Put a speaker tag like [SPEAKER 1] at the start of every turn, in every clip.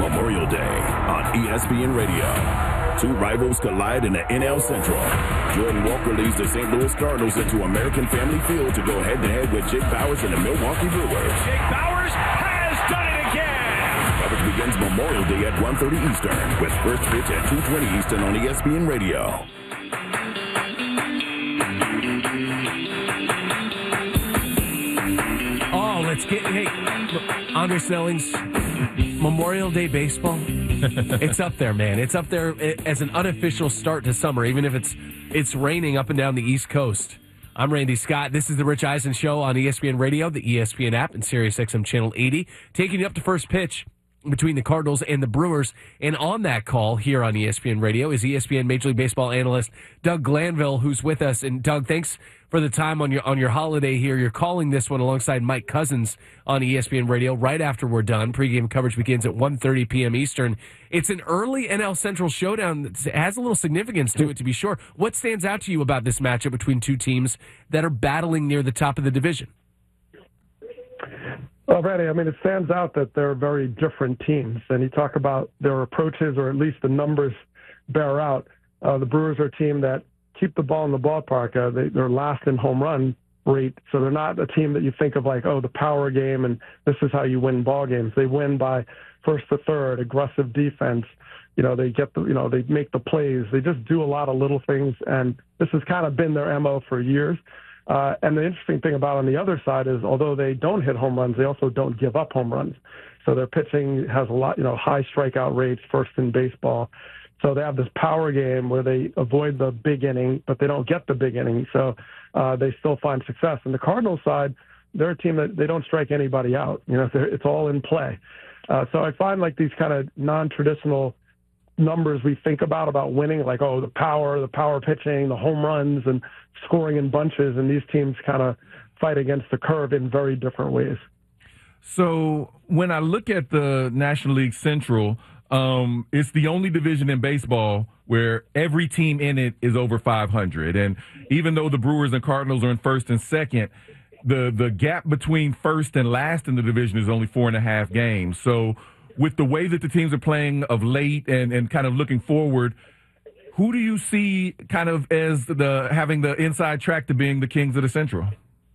[SPEAKER 1] Memorial Day on ESPN Radio. Two rivals collide in the NL Central. Jordan Walker leads the St. Louis Cardinals into American Family Field to go head-to-head with Jake Bauers and the Milwaukee Brewers.
[SPEAKER 2] Jake Bauers has done it again!
[SPEAKER 1] Coverage begins Memorial Day at 1:30 Eastern with first pitch at 2:20 Eastern on ESPN Radio.
[SPEAKER 3] Look, Andre Snelling's Memorial Day baseball. It's up there, man. It's up there as an unofficial start to summer, even if it's raining up and down the East Coast. I'm Randy Scott. This is the Rich Eisen Show on ESPN Radio, the ESPN app, and SiriusXM Channel 80, taking you up to first pitch between the Cardinals and the Brewers. And on that call here on ESPN Radio is ESPN Major League Baseball analyst Doug Glanville, who's with us. And Doug, thanks for the time on your holiday here. You're calling this one alongside Mike Cousins on ESPN Radio right after we're done. Pregame coverage begins at 1:30 p.m. Eastern. It's an early NL Central showdown that has a little significance to it, to be sure. What stands out to you about this matchup between two teams that are battling near the top of the division?
[SPEAKER 4] Well, Randy, I mean, it stands out that they're very different teams. And you talk about their approaches, or at least the numbers bear out. The Brewers are a team that keep the ball in the ballpark. They're last in home run rate, so they're not a team that you think of like, oh, the power game and this is how you win ball games. They win by first to third, aggressive defense. They they make the plays. They just do a lot of little things, and this has kind of been their MO for years. And the interesting thing about on the other side is, although they don't hit home runs, they also don't give up home runs. So their pitching has a lot, high strikeout rates, first in baseball. So they have this power game where they avoid the big inning, but they don't get the big inning. So they still find success. And the Cardinals side, they're a team that they don't strike anybody out. It's all in play. So I find like these kind of non-traditional numbers we think about winning, like, oh, the power pitching, the home runs, and scoring in bunches, and these teams kind of fight against the curve in very different ways.
[SPEAKER 5] So when I look at the National League Central, it's the only division in baseball where every team in it is over 500. And even though the Brewers and Cardinals are in first and second, the gap between first and last in the division is only 4.5 games. So with the way that the teams are playing of late and kind of looking forward, who do you see kind of as having the inside track to being the kings of the Central?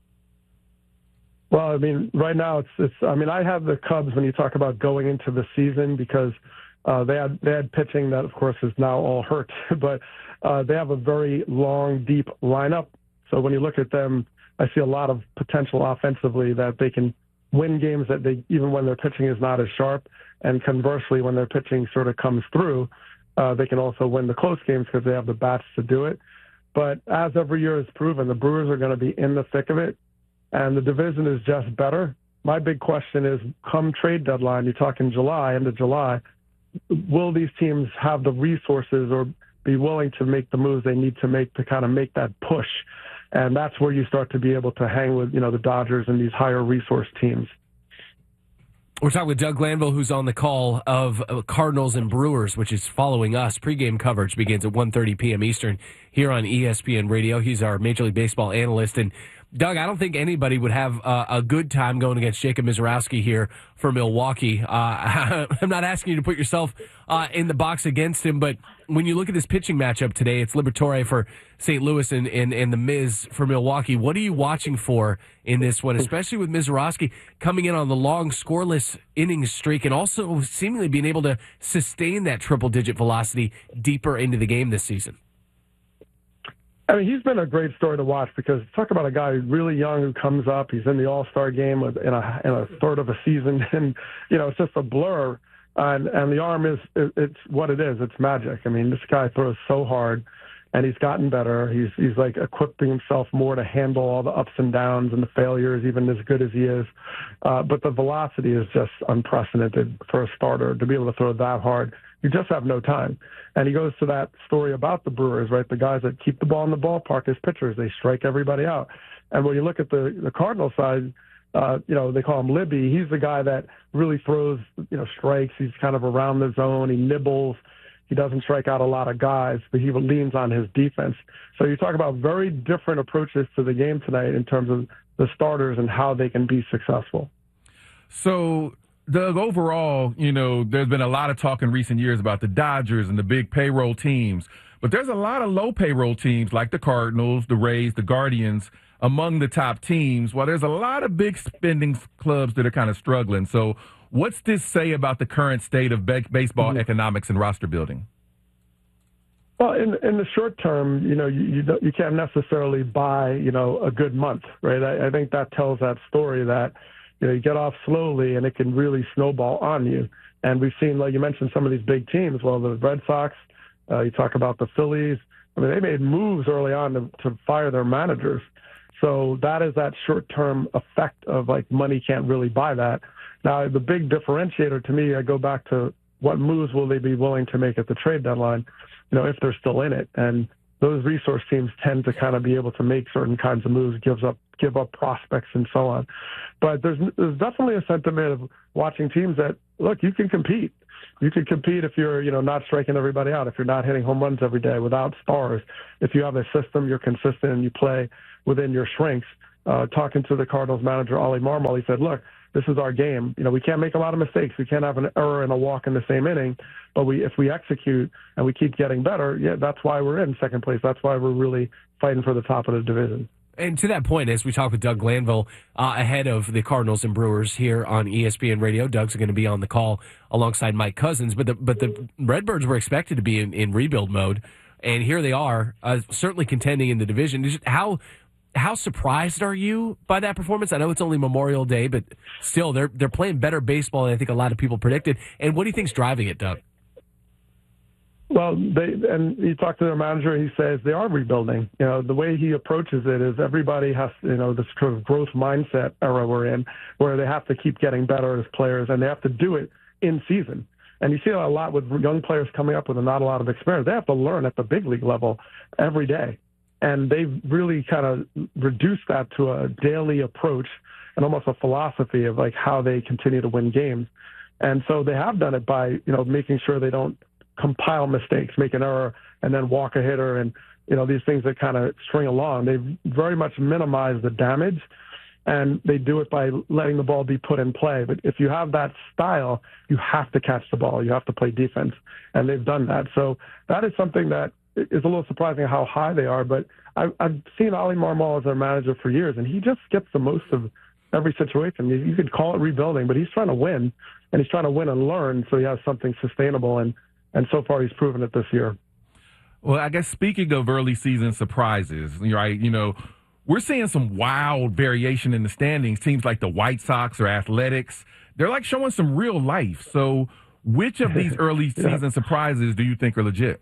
[SPEAKER 4] Well, I mean, right now I have the Cubs when you talk about going into the season, because they had pitching that, of course, is now all hurt, but they have a very long, deep lineup. So when you look at them, I see a lot of potential offensively that they can win games that even when their pitching is not as sharp. And conversely, when their pitching sort of comes through, they can also win the close games because they have the bats to do it. But as every year has proven, the Brewers are going to be in the thick of it, and the division is just better. My big question is, come trade deadline, you talk in July, end of July, will these teams have the resources or be willing to make the moves they need to make to kind of make that push? And that's where you start to be able to hang with, the Dodgers and these higher resource teams.
[SPEAKER 3] We're talking with Doug Glanville, who's on the call of Cardinals and Brewers, which is following us. Pre-game coverage begins at 1:30 p.m. Eastern here on ESPN Radio. He's our Major League Baseball analyst. And, Doug, I don't think anybody would have a good time going against Jacob Misiorowski here for Milwaukee. I'm not asking you to put yourself in the box against him, but when you look at this pitching matchup today, it's Liberatore for St. Louis and the Miz for Milwaukee. What are you watching for in this one, especially with Misiorowski coming in on the long scoreless innings streak and also seemingly being able to sustain that triple-digit velocity deeper into the game this season?
[SPEAKER 4] I mean, he's been a great story to watch, because talk about a guy who's really young who comes up. He's in the All-Star game in a third of a season, and it's just a blur. And the arm it's what it is. It's magic. I mean, this guy throws so hard, and he's gotten better. He's like equipping himself more to handle all the ups and downs and the failures, even as good as he is. But the velocity is just unprecedented for a starter to be able to throw that hard. You just have no time. And he goes to that story about the Brewers, right? The guys that keep the ball in the ballpark as pitchers, they strike everybody out. And when you look at the Cardinal side, they call him Libby. He's the guy that really throws, strikes. He's kind of around the zone. He nibbles. He doesn't strike out a lot of guys, but he leans on his defense. So you talk about very different approaches to the game tonight in terms of the starters and how they can be successful.
[SPEAKER 5] So Doug, overall, there's been a lot of talk in recent years about the Dodgers and the big payroll teams, but there's a lot of low payroll teams like the Cardinals, the Rays, the Guardians among the top teams, while there's a lot of big spending clubs that are kind of struggling. So what's this say about the current state of baseball economics and roster building?
[SPEAKER 4] Well, in the short term, you can't necessarily buy, a good month, right? I think that tells that story that, you get off slowly and it can really snowball on you. And we've seen, like you mentioned, some of these big teams. Well, the Red Sox, you talk about the Phillies. I mean, they made moves early on to fire their managers. So that is that short-term effect of, like, money can't really buy that. Now, the big differentiator to me, I go back to what moves will they be willing to make at the trade deadline, if they're still in it. And those resource teams tend to kind of be able to make certain kinds of moves, give up prospects and so on. But there's definitely a sentiment of watching teams that, look, you can compete. You can compete if you're, not striking everybody out, if you're not hitting home runs every day without stars. If you have a system, you're consistent, and you play within your strengths. Talking to the Cardinals manager, Ollie Marmol, he said, look, this is our game. We can't make a lot of mistakes. We can't have an error and a walk in the same inning. But if we execute and we keep getting better, that's why we're in second place. That's why we're really fighting for the top of the division.
[SPEAKER 3] And to that point, as we talk with Doug Glanville ahead of the Cardinals and Brewers here on ESPN Radio, Doug's going to be on the call alongside Mike Cousins. But the Redbirds were expected to be in rebuild mode, and here they are, certainly contending in the division. How surprised are you by that performance? I know it's only Memorial Day, but still, they're playing better baseball than I think a lot of people predicted. And what do you think's driving it, Doug?
[SPEAKER 4] Well, you talk to their manager, he says they are rebuilding. The way he approaches it is everybody has, this sort of growth mindset era we're in, where they have to keep getting better as players, and they have to do it in season. And you see a lot with young players coming up with not a lot of experience. They have to learn at the big league level every day. And they've really kind of reduced that to a daily approach and almost a philosophy of, like, how they continue to win games. And so they have done it by, making sure they don't compile mistakes, make an error, and then walk a hitter, and these things that kind of string along. They've very much minimized the damage, and they do it by letting the ball be put in play. But if you have that style, you have to catch the ball. You have to play defense, and they've done that. So that is something that is a little surprising how high they are. But I've seen Ollie Marmol as their manager for years, and he just gets the most of every situation. You could call it rebuilding, but he's trying to win, and he's trying to win and learn so he has something sustainable. And so far, he's proven it this year.
[SPEAKER 5] Well, I guess speaking of early season surprises, right, we're seeing some wild variation in the standings. Teams like the White Sox or Athletics, they're like showing some real life. So which of these early season surprises do you think are legit?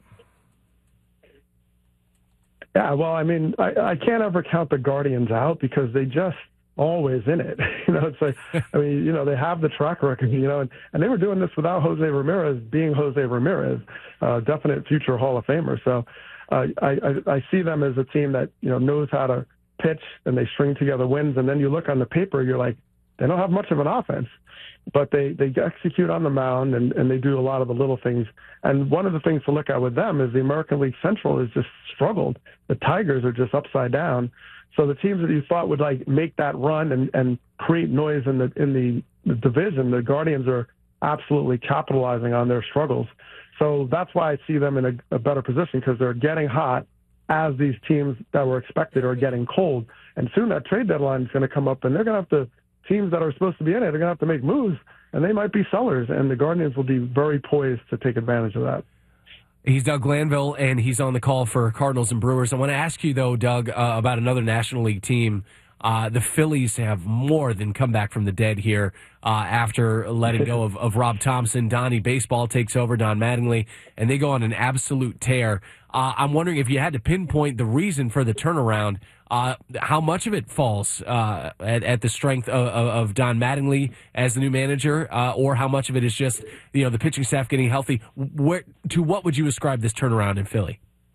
[SPEAKER 4] Yeah, well, I mean, I can't ever count the Guardians out because they just always in it. It's like, I mean, they have the track record, and they were doing this without Jose Ramirez being Jose Ramirez, definite future Hall of Famer. So I see them as a team that, knows how to pitch, and they string together wins. And then you look on the paper, you're like, they don't have much of an offense, but they execute on the mound, and they do a lot of the little things. And one of the things to look at with them is the American League Central has just struggled. The Tigers are just upside down. So the teams that you thought would, like, make that run and create noise in the division, the Guardians are absolutely capitalizing on their struggles. So that's why I see them in a better position, because they're getting hot as these teams that were expected are getting cold. And soon that trade deadline is going to come up, and they're going to have to, teams that are supposed to be in it, they're going to have to make moves, and they might be sellers, and the Guardians will be very poised to take advantage of that.
[SPEAKER 3] He's Doug Glanville, and he's on the call for Cardinals and Brewers. I want to ask you, though, Doug, about another National League team. The Phillies have more than come back from the dead here after letting go of Rob Thompson. Donnie Baseball takes over, Don Mattingly, and they go on an absolute tear. I'm wondering if you had to pinpoint the reason for the turnaround, how much of it falls at the strength of Don Mattingly as the new manager, or how much of it is just the pitching staff getting healthy. To what would you ascribe this turnaround in Philly?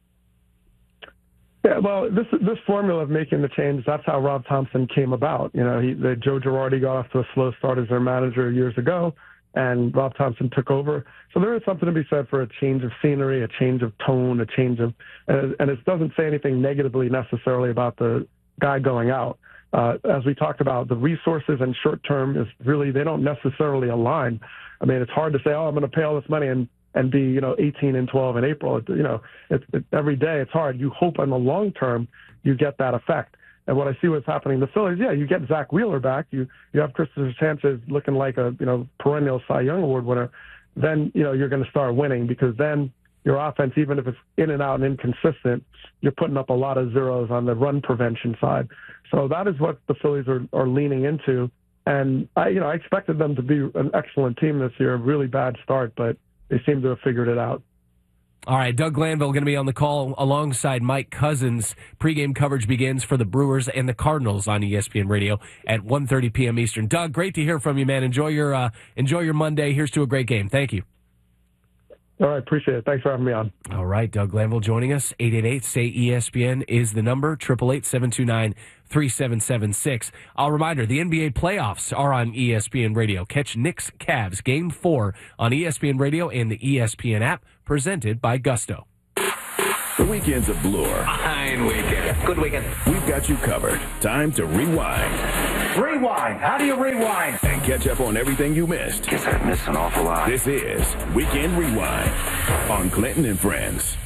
[SPEAKER 4] Yeah, well, this formula of making the change, that's how Rob Thompson came about. Joe Girardi got off to a slow start as their manager years ago, and Rob Thompson took over. So there is something to be said for a change of scenery, a change of tone, a change of, and it doesn't say anything negatively necessarily about the guy going out. as we talked about, the resources and short term is really, they don't necessarily align. I mean, it's hard to say, oh, I'm going to pay all this money and be, 18-12 in April. Every day it's hard. You hope in the long term you get that effect. And what I see what's happening in the Phillies, you get Zach Wheeler back. You have Christopher Sanchez looking like a, perennial Cy Young Award winner. Then, you're going to start winning, because then your offense, even if it's in and out and inconsistent, you're putting up a lot of zeros on the run prevention side. So that is what the Phillies are leaning into. And I expected them to be an excellent team this year. Really bad start, but they seem to have figured it out.
[SPEAKER 3] All right, Doug Glanville going to be on the call alongside Mike Cousins. Pre-game coverage begins for the Brewers and the Cardinals on ESPN Radio at 1:30 p.m. Eastern. Doug, great to hear from you, man. Enjoy your Monday. Here's to a great game. Thank you.
[SPEAKER 4] All right, appreciate it. Thanks for having me on.
[SPEAKER 3] All right, Doug Glanville joining us. 888-SAY-ESPN is the number, 888-729-3776. A reminder, the NBA playoffs are on ESPN Radio. Catch Knicks Cavs Game 4 on ESPN Radio and the ESPN app, presented by Gusto.
[SPEAKER 1] The weekend's a blur.
[SPEAKER 2] Fine weekend. Good weekend.
[SPEAKER 1] We've got you covered. Time to rewind.
[SPEAKER 2] Rewind. How do you rewind?
[SPEAKER 1] And catch up on everything you missed.
[SPEAKER 2] Guess I've missed an awful lot.
[SPEAKER 1] This is Weekend Rewind on Clinton and Friends.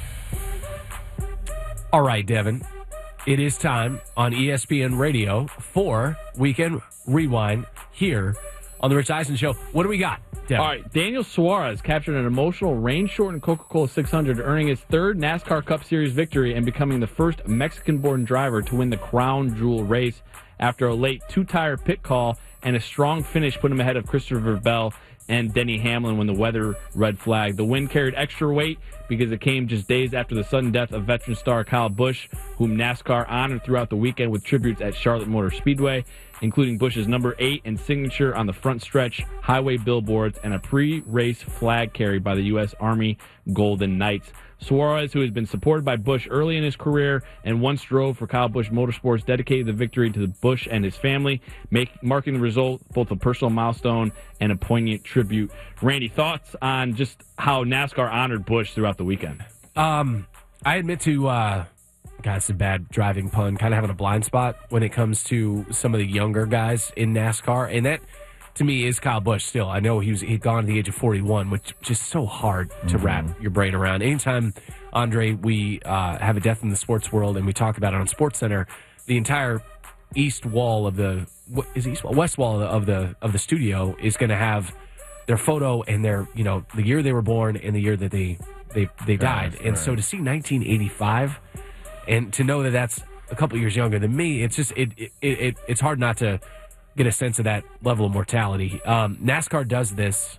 [SPEAKER 3] All right, Devin. It is time on ESPN Radio for Weekend Rewind here on The Rich Eisen Show. What do we got, Devin?
[SPEAKER 6] All right, Daniel Suarez captured an emotional rain-shortened Coca-Cola 600, earning his third NASCAR Cup Series victory and becoming the first Mexican-born driver to win the Crown Jewel race after a late two-tire pit call and a strong finish put him ahead of Christopher Bell and Denny Hamlin when the weather red flagged. The win carried extra weight because it came just days after the sudden death of veteran star Kyle Busch, whom NASCAR honored throughout the weekend with tributes at Charlotte Motor Speedway, including Busch's number 8 and signature on the front stretch highway billboards and a pre-race flag carried by the U.S. Army Golden Knights. Suarez, who has been supported by Busch early in his career and once drove for Kyle Busch Motorsports, dedicated the victory to Busch and his family, marking the result both a personal milestone and a poignant tribute. Randy, thoughts on just how NASCAR honored Busch throughout the weekend?
[SPEAKER 3] I admit to, God, it's a bad driving pun, kind of having a blind spot when it comes to some of the younger guys in NASCAR, and that, to me, is Kyle Busch still. I know he'd gone to the age of 41, which is just so hard to wrap your brain around. Anytime, Andre, we have a death in the sports world and we talk about it on SportsCenter, the entire east wall of the west wall of the studio is going to have their photo and their the year they were born and the year that they died. And right. So to see 1985 and to know that that's a couple years younger than me, it's just it's hard not to get a sense of that level of mortality. NASCAR does this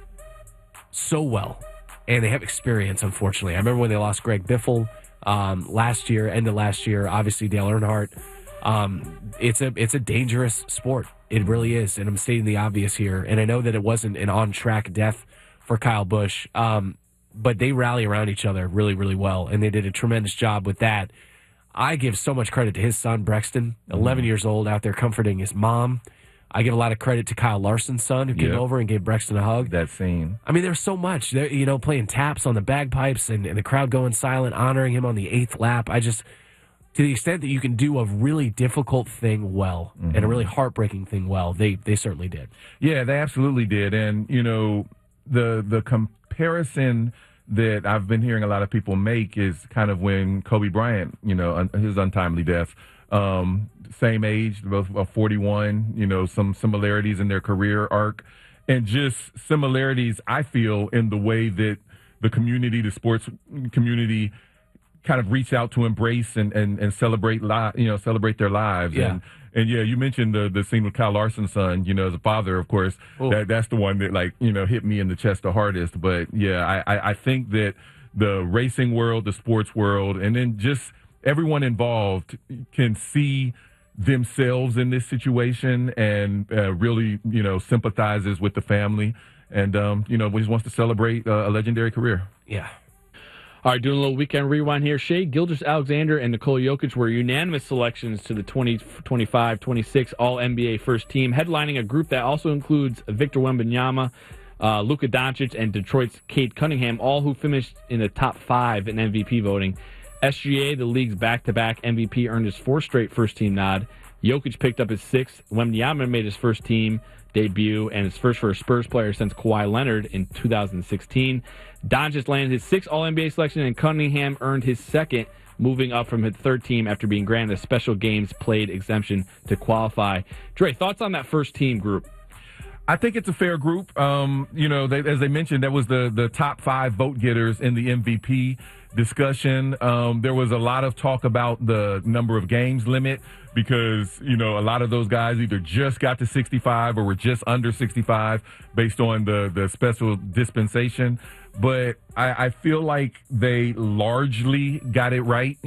[SPEAKER 3] so well, and they have experience, unfortunately. I remember when they lost Greg Biffle end of last year, obviously Dale Earnhardt. It's a dangerous sport. It really is, and I'm stating the obvious here. And I know that it wasn't an on-track death for Kyle Busch, but they rally around each other really, really well, and they did a tremendous job with that. I give so much credit to his son, Brexton, 11 years old, out there comforting his mom. I give a lot of credit to Kyle Larson's son, who came over and gave Brexton a hug.
[SPEAKER 5] That scene.
[SPEAKER 3] I mean, there's so much. They're, playing taps on the bagpipes and the crowd going silent, honoring him on the 8th lap. To the extent that you can do a really difficult thing well and a really heartbreaking thing well, they certainly did.
[SPEAKER 5] Yeah, they absolutely did. And, the comparison that I've been hearing a lot of people make is kind of when Kobe Bryant, his untimely death, same age, both 41, some similarities in their career arc, and just similarities, I feel, in the way that the sports community kind of reach out to embrace and celebrate, celebrate their lives.
[SPEAKER 3] Yeah.
[SPEAKER 5] And yeah, you mentioned the scene with Kyle Larson's son, as a father, of course, that's the one that hit me in the chest the hardest. But yeah, I think that the racing world, the sports world, and then just everyone involved can see themselves in this situation and really, sympathizes with the family and, just wants to celebrate a legendary career.
[SPEAKER 3] Yeah.
[SPEAKER 6] All right, doing a little weekend rewind here. Shai Gilgeous-Alexander and Nikola Jokic were unanimous selections to the 2025-26 All-NBA First Team, headlining a group that also includes Victor Wembanyama, Luka Doncic, and Detroit's Cade Cunningham, all who finished in the top 5 in MVP voting. SGA, the league's back-to-back MVP, earned his 4th straight first-team nod. Jokic picked up his 6th. Wembanyama made his first team debut and his first for a Spurs player since Kawhi Leonard in 2016. Doncic landed his 6th All-NBA selection, and Cunningham earned his 2nd, moving up from his 3rd team after being granted a special games played exemption to qualify. Dre, thoughts on that first team group?
[SPEAKER 5] I think it's a fair group. As they mentioned, that was the top 5 vote getters in the MVP discussion. There was a lot of talk about the number of games limit because, a lot of those guys either just got to 65 or were just under 65 based on the special dispensation. But I feel like they largely got it right.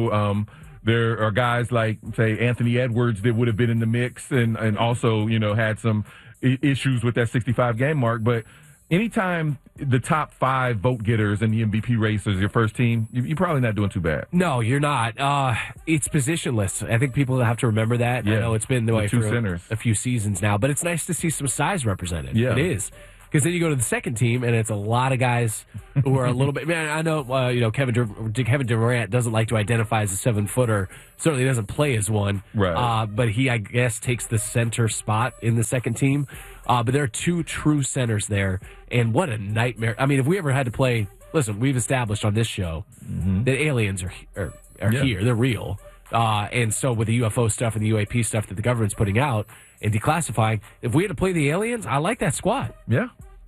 [SPEAKER 5] There are guys like, say, Anthony Edwards that would have been in the mix and also, had some issues with that 65 game mark. But anytime the top 5 vote getters in the MVP race is your first team, you're probably not doing too bad.
[SPEAKER 3] No, you're not. It's positionless. I think people have to remember that.
[SPEAKER 5] Yeah.
[SPEAKER 3] I know it's been the way
[SPEAKER 5] two
[SPEAKER 3] for
[SPEAKER 5] centers.
[SPEAKER 3] a few seasons now, but it's nice to see some size represented.
[SPEAKER 5] Yeah.
[SPEAKER 3] It is. Because then you go to the second team, and it's a lot of guys who are a little bit. Man, I know, Kevin Durant doesn't like to identify as a 7-footer. Certainly doesn't play as one.
[SPEAKER 5] Right.
[SPEAKER 3] But he, I guess, takes the center spot in the second team. But there are 2 true centers there, and what a nightmare! I mean, if we ever had to play, listen, we've established on this show that aliens are here; they're real. And so with the UFO stuff and the UAP stuff that the government's putting out and declassifying, if we had to play the aliens, I like that squad.
[SPEAKER 5] Yeah.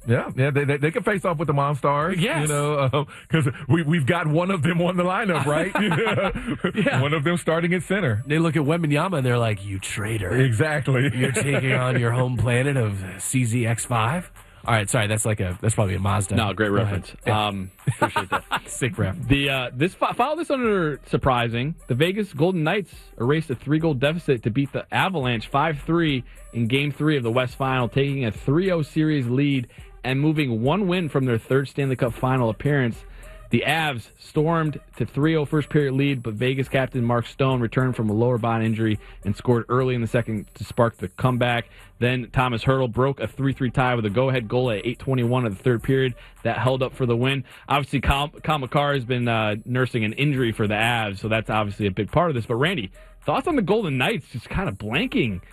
[SPEAKER 5] They can face off with the Monstars.
[SPEAKER 3] Yes.
[SPEAKER 5] Because we've got one of them on the lineup, right?
[SPEAKER 3] Yeah.
[SPEAKER 5] One of them starting at center.
[SPEAKER 3] They look at Wembanyama and they're like, "You traitor!
[SPEAKER 5] Exactly.
[SPEAKER 3] You're taking on your home planet of CZX5." All right, sorry, that's probably a Mazda.
[SPEAKER 6] No, great reference. Appreciate that.
[SPEAKER 3] Sick ref.
[SPEAKER 6] Follow this under surprising. The Vegas Golden Knights erased a 3-goal deficit to beat the Avalanche 5-3 in Game 3 of the West Final, taking a 3-0 series lead and moving 1 win from their 3rd Stanley Cup final appearance. The Avs stormed to 3-0 first period lead, but Vegas captain Mark Stone returned from a lower body injury and scored early in the second to spark the comeback. Then Thomas Hertl broke a 3-3 tie with a go-ahead goal at 8:21 of the 3rd period. That held up for the win. Obviously, Kyle McCarr has been nursing an injury for the Avs, so that's obviously a big part of this. But Randy, thoughts on the Golden Knights just kind of blanking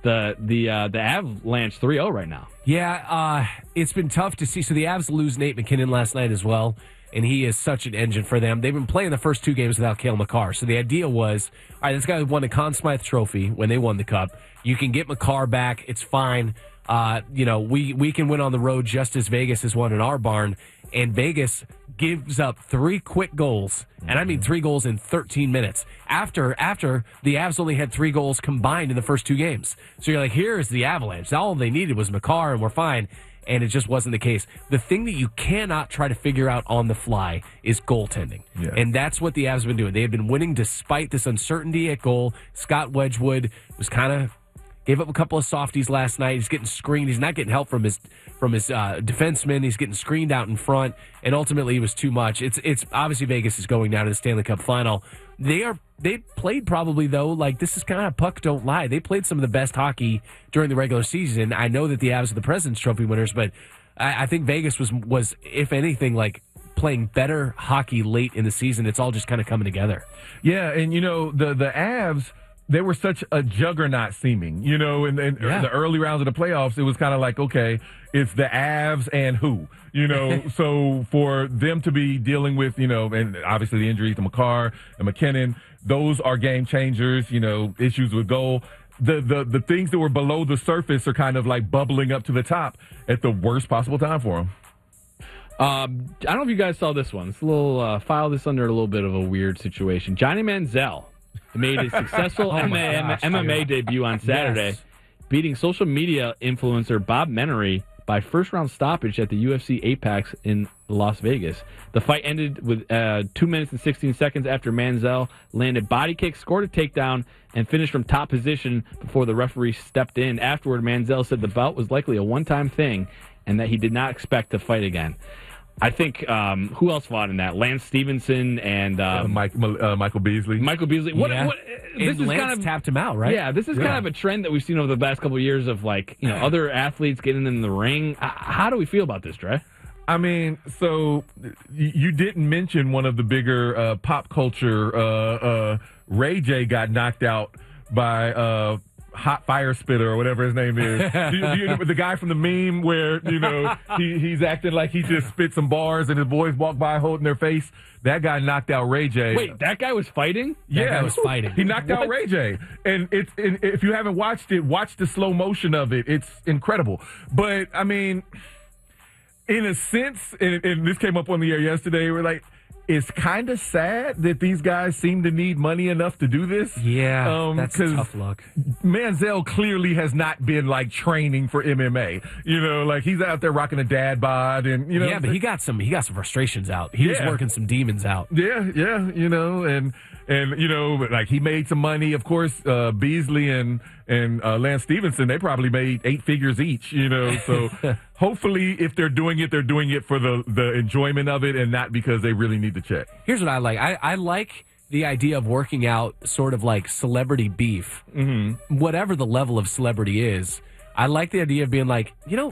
[SPEAKER 6] the Avalanche 3-0 right now?
[SPEAKER 3] Yeah, it's been tough to see. So the Avs lose Nate McKinnon last night as well. And he is such an engine for them. They've been playing the first 2 games without Cale Makar. So the idea was, all right, this guy won the Conn Smythe Trophy when they won the Cup. You can get Makar back. It's fine. We can win on the road just as Vegas has won in our barn. And Vegas gives up 3 quick goals. And I mean 3 goals in 13 minutes. After the Avs only had 3 goals combined in the first 2 games. So you're like, here's the Avalanche. All they needed was Makar, and we're fine. And it just wasn't the case. The thing that you cannot try to figure out on the fly is goaltending. Yeah. And that's what the Avs have been doing. They have been winning despite this uncertainty at goal. Scott Wedgwood was gave up a couple of softies last night. He's getting screened. He's not getting help from his defenseman. He's getting screened out in front. And ultimately, it was too much. It's obviously Vegas is going down to the Stanley Cup final. They played probably, though, like this is kind of puck don't lie. They played some of the best hockey during the regular season. I know that the Avs are the President's Trophy winners, but I think Vegas was, if anything, like playing better hockey late in the season. It's all just kind of coming together.
[SPEAKER 5] Yeah, and the Avs, they were such a juggernaut seeming, in the early rounds of the playoffs. It was kind of like, okay, it's the Avs and who, so for them to be dealing with, and obviously the injuries to Makar and McKinnon, those are game changers, issues with goal. The things that were below the surface are kind of like bubbling up to the top at the worst possible time for them.
[SPEAKER 6] I don't know if you guys saw this one. It's a little, file this under a little bit of a weird situation. Johnny Manziel made a successful MMA debut on Saturday, beating social media influencer Bob Menery by first-round stoppage at the UFC Apex in Las Vegas. The fight ended with 2 minutes and 16 seconds after Manziel landed body kicks, scored a takedown, and finished from top position before the referee stepped in. Afterward, Manziel said the bout was likely a one-time thing and that he did not expect to fight again. I think, who else fought in that? Lance Stevenson and
[SPEAKER 5] Michael Beasley.
[SPEAKER 6] Michael Beasley.
[SPEAKER 3] This is Lance kind of tapped him out, right?
[SPEAKER 6] Yeah, this is kind of a trend that we've seen over the last couple of years of other athletes getting in the ring. How do we feel about this, Dre?
[SPEAKER 5] I mean, so you didn't mention one of the bigger pop culture. Ray J got knocked out by Hot Fire Spitter or whatever his name is. The guy from the meme where, he's acting like he just spit some bars and his boys walk by holding their face. That guy knocked out Ray J.
[SPEAKER 6] Wait, that guy was fighting?
[SPEAKER 3] That guy was fighting.
[SPEAKER 5] He knocked out Ray J. And if you haven't watched it, watch the slow motion of it. It's incredible. But, I mean, in a sense, and this came up on the air yesterday, we're like, it's kind of sad that these guys seem to need money enough to do this.
[SPEAKER 3] Yeah, that's a tough look.
[SPEAKER 5] Manziel clearly has not been like training for MMA. Like he's out there rocking a dad bod, and
[SPEAKER 3] Yeah, but he got some frustrations out. He was working some demons out.
[SPEAKER 5] Yeah, and like he made some money. Of course, Beasley and Lance Stevenson, they probably made 8 figures each. So hopefully, if they're doing it for the enjoyment of it and not because they really need the check.
[SPEAKER 3] Here's what I like. I like the idea of working out sort of like celebrity beef, whatever the level of celebrity is. I like the idea of being like,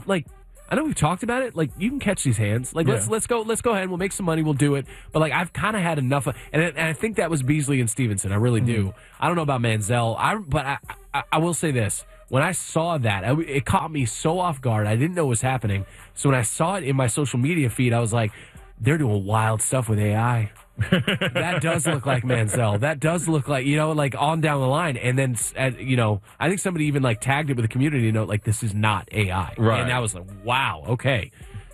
[SPEAKER 3] I know we've talked about it. Like, you can catch these hands. Like, let's go ahead. We'll make some money. We'll do it. But like, I've kind of had enough of, and I think that was Beasley and Stevenson. I really do. I don't know about Manziel. But I will say this. When I saw that, it caught me so off guard. I didn't know what was happening. So when I saw it in my social media feed, I was like, they're doing wild stuff with AI. That does look like Manziel. That does look like, like on down the line. And then, I think somebody even like tagged it with a community note, like, this is not AI.
[SPEAKER 5] Right.
[SPEAKER 3] And I was like, wow, okay.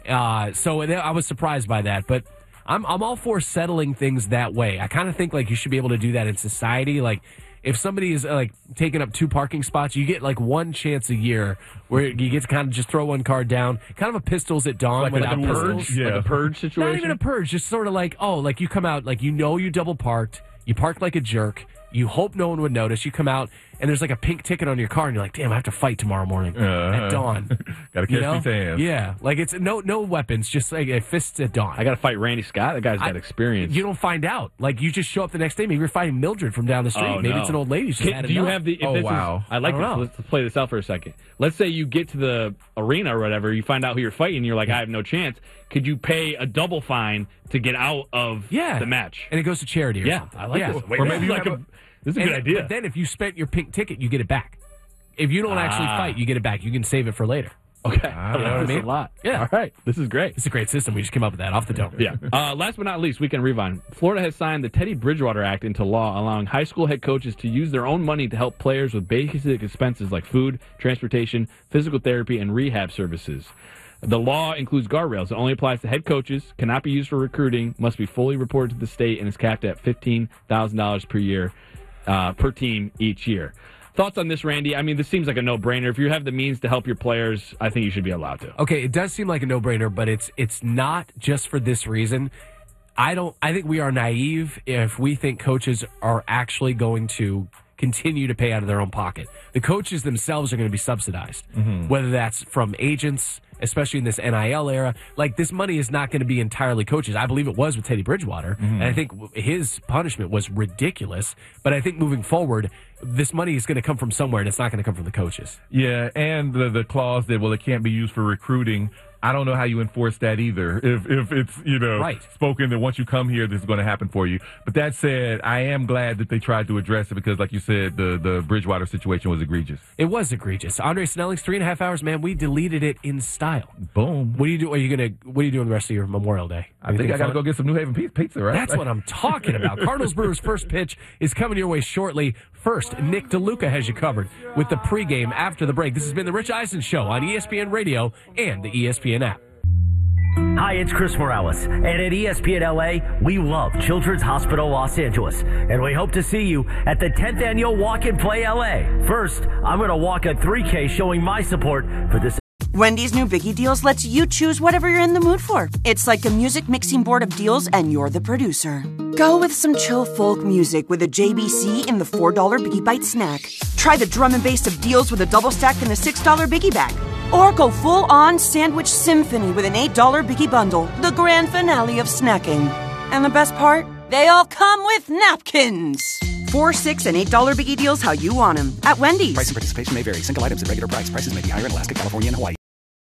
[SPEAKER 3] So I was surprised by that. But I'm all for settling things that way. I kind of think like you should be able to do that in society. Like, if somebody is like taking up 2 parking spots, you get like one chance a year where you get to kind of just throw one card down, kind of a pistols at dawn,
[SPEAKER 5] like
[SPEAKER 3] without
[SPEAKER 5] a
[SPEAKER 3] pistols.
[SPEAKER 5] purge,
[SPEAKER 6] Like a purge situation?
[SPEAKER 3] Not even a purge, just sort of like, like you come out, like you double parked, you parked like a jerk, you hope no one would notice, you come out, and there's like a pink ticket on your car, and you're like, damn, I have to fight tomorrow morning at dawn.
[SPEAKER 5] Gotta catch these hands.
[SPEAKER 3] Yeah, like it's no weapons, just like a fist at dawn.
[SPEAKER 6] I got to fight Randy Scott. That guy's got experience.
[SPEAKER 3] You don't find out. Like, you just show up the next day, maybe you're fighting Mildred from down the street.
[SPEAKER 6] Oh,
[SPEAKER 3] maybe
[SPEAKER 6] no.
[SPEAKER 3] it's an old lady who's just had
[SPEAKER 6] Do you
[SPEAKER 3] enough.
[SPEAKER 6] have the...
[SPEAKER 5] wow.
[SPEAKER 6] I like
[SPEAKER 3] I don't
[SPEAKER 6] this.
[SPEAKER 3] know.
[SPEAKER 6] Let's play this out for a second. Let's say you get to the arena or whatever, you find out who you're fighting, and you're like, I have no chance. Could you pay a double fine to get out of the match?
[SPEAKER 3] And it goes to charity or something.
[SPEAKER 6] I like this.
[SPEAKER 5] Or maybe you
[SPEAKER 6] like
[SPEAKER 5] have
[SPEAKER 6] this is a good idea.
[SPEAKER 3] But then if you spent your pink ticket, you get it back. If you don't actually fight, you get it back. You can save it for later.
[SPEAKER 6] Okay.
[SPEAKER 3] You know what I mean?
[SPEAKER 6] A lot.
[SPEAKER 3] Yeah.
[SPEAKER 6] All right. This is great.
[SPEAKER 3] It's a great system. We just came up with that off the dome.
[SPEAKER 6] Yeah. Last but not least, Weekend Rewind. Florida has signed the Teddy Bridgewater Act into law, allowing high school head coaches to use their own money to help players with basic expenses like food, transportation, physical therapy, and rehab services. The law includes guardrails. It only applies to head coaches, cannot be used for recruiting, must be fully reported to the state, and is capped at $15,000 per year, per team each year. Thoughts on this, Randy? I mean, this seems like a no-brainer. If you have the means to help your players, I think you should be allowed to.
[SPEAKER 3] Okay, it does seem like a no-brainer, but it's not just for this reason. I think we are naive if we think coaches are actually going to continue to pay out of their own pocket. The coaches themselves are going to be subsidized, whether that's from agents, especially in this NIL era. Like, this money is not going to be entirely coaches. I believe it was with Teddy Bridgewater, and I think his punishment was ridiculous. But I think moving forward, this money is going to come from somewhere, and it's not going to come from the coaches.
[SPEAKER 5] Yeah, and the clause that, it can't be used for recruiting. I don't know how you enforce that either. If it's, spoken that once you come here, this is going to happen for you. But that said, I am glad that they tried to address it because, like you said, the Bridgewater situation was egregious.
[SPEAKER 3] It was egregious. Andre Snelling's 3.5 hours, man. We deleted it in style.
[SPEAKER 5] Boom.
[SPEAKER 3] What do you do? What are you doing the rest of your Memorial Day?
[SPEAKER 5] I think I got to go get some New Haven pizza, right?
[SPEAKER 3] That's what I'm talking about. Cardinals Brewers first pitch is coming your way shortly. First, Nick DeLuca has you covered with the pregame after the break. This has been the Rich Eisen Show on ESPN Radio and the ESPN app.
[SPEAKER 7] Hi, it's Chris Morales, and at ESPN LA, we love Children's Hospital Los Angeles, and we hope to see you at the 10th Annual Walk and Play LA. First, I'm going to walk a 3K showing my support for this.
[SPEAKER 8] Wendy's new Biggie Deals lets you choose whatever you're in the mood for. It's like a music mixing board of deals, and you're the producer. Go with some chill folk music with a JBC in the $4 Biggie Bite snack. Try the drum and bass of deals with a double stack in the $6 Biggie Bag. Or go full-on sandwich symphony with an $8 Biggie Bundle, the grand finale of snacking. And the best part? They all come with napkins. $4, $6, and $8 Biggie Deals how you want them at Wendy's.
[SPEAKER 9] Price and participation may vary. Single items at regular price. Prices may be higher in Alaska, California, and Hawaii.